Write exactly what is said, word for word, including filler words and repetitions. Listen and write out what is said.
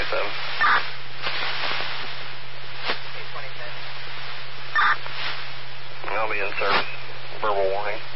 twenty-seven. eight twenty-seven. I'll be in service. Verbal warning.